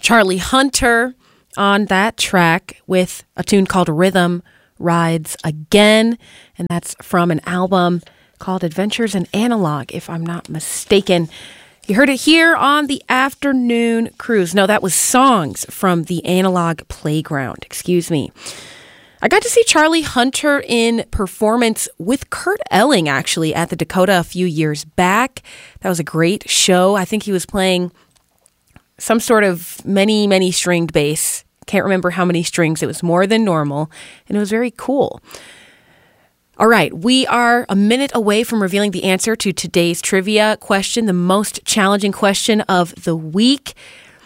Charlie Hunter on that track with a tune called Rhythm Rides Again. And that's from an album called Adventures in Analog, if I'm not mistaken. You heard it here on the Afternoon Cruise. No, that was songs from the Analog Playground. Excuse me. I got to see Charlie Hunter in performance with Kurt Elling, actually, at the Dakota a few years back. That was a great show. I think he was playing some sort of many stringed bass. Can't remember how many strings. It was more than normal, and it was very cool. All right, we are a minute away from revealing the answer to today's trivia question, the most challenging question of the week.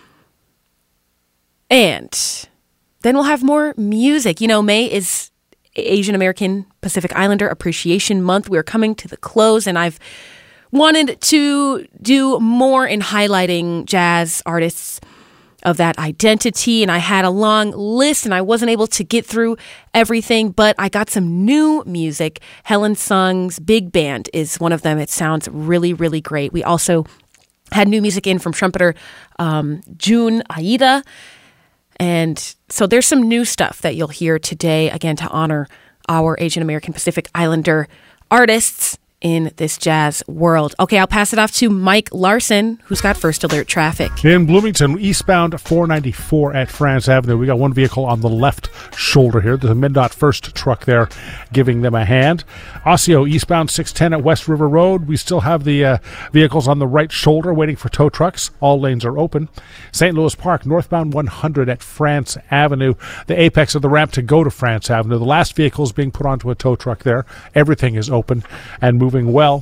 And then we'll have more music. You know, May is Asian American Pacific Islander Appreciation Month. We are coming to the close, and I've wanted to do more in highlighting jazz artists of that identity, and I had a long list and I wasn't able to get through everything, but I got some new music. Helen Sung's Big Band is one of them. It sounds really great. We also had new music in from trumpeter Jun Aida, and so there's some new stuff that you'll hear today, again, to honor our Asian American Pacific Islander artists in this jazz world. Okay, I'll pass it off to Mike Larson, who's got first alert traffic. In Bloomington, eastbound 494 at France Avenue. We got one vehicle on the left shoulder here. There's a MnDOT first truck there giving them a hand. Osseo, eastbound 610 at West River Road. We still have the vehicles on the right shoulder waiting for tow trucks. All lanes are open. St. Louis Park, northbound 100 at France Avenue. The apex of the ramp to go to France Avenue. The last vehicle is being put onto a tow truck there. Everything is open and moving well.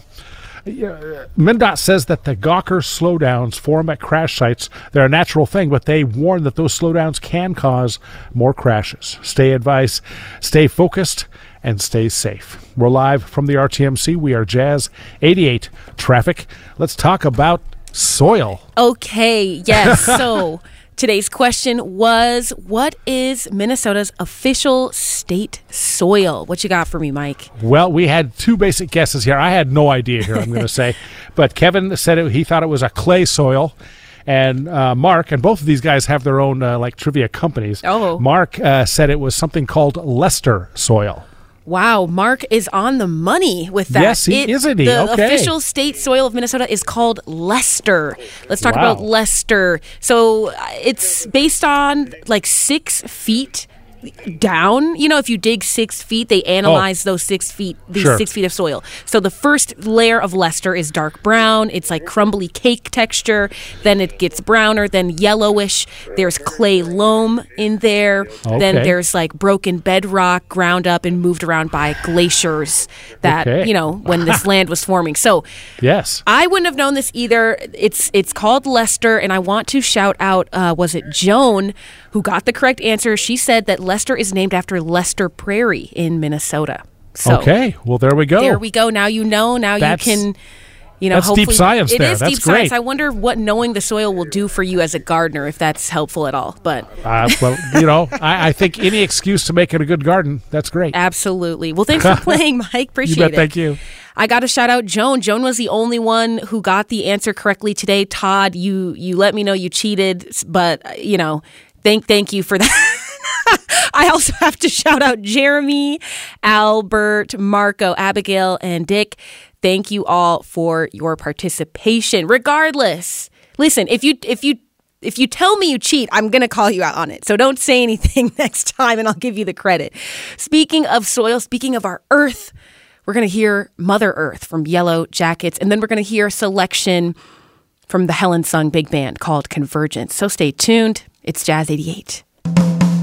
MnDOT says that the Gawker slowdowns form at crash sites. They're a natural thing, but they warn that those slowdowns can cause more crashes. Stay advised, stay focused, and stay safe. We're live from the RTMC. We are Jazz 88 Traffic. Let's talk about soil. Okay, yes. So today's question was, what is Minnesota's official state soil? What you got for me, Mike? Well, we had two basic guesses here. I had no idea here, I'm going to say. But Kevin said he thought it was a clay soil. And Mark, and both of these guys have their own trivia companies. Oh. Mark said it was something called Lester soil. Wow, Mark is on the money with that. Yes, isn't he? The Okay. official state soil of Minnesota is called Lester. Let's talk Wow. about Lester. So it's based on 6 feet down. You know, if you dig 6 feet, they analyze those 6 feet, Sure. 6 feet of soil. So the first layer of Lester is dark brown. It's like crumbly cake texture. Then it gets browner, then yellowish. There's clay loam in there. Okay. Then there's broken bedrock ground up and moved around by glaciers that, Okay. when this land was forming. So Yes. I wouldn't have known this either. It's called Lester, and I want to shout out, was it Joan, who got the correct answer? She said that Lester is named after Lester Prairie in Minnesota. So Okay. Well, there we go. there we go. Now you know. Now That's- you can, that's hopefully, deep science It there. is That's deep science. great. I wonder what knowing the soil will do for you as a gardener, if that's helpful at all. But I think any excuse to make it a good garden, that's great. absolutely. Well, thanks for playing, Mike. Appreciate You bet. it. Thank you. I got to shout out Joan. Joan was the only one who got the answer correctly today. Todd, you let me know you cheated, but thank you for that. I also have to shout out Jeremy, Albert, Marco, Abigail, and Dick. Thank you all for your participation. Regardless, listen, if you tell me you cheat, I'm going to call you out on it. So don't say anything next time and I'll give you the credit. Speaking of soil, speaking of our earth, we're going to hear Mother Earth from Yellow Jackets, and then we're going to hear a selection from the Helen Sung Big Band called Convergence. So stay tuned. It's Jazz 88.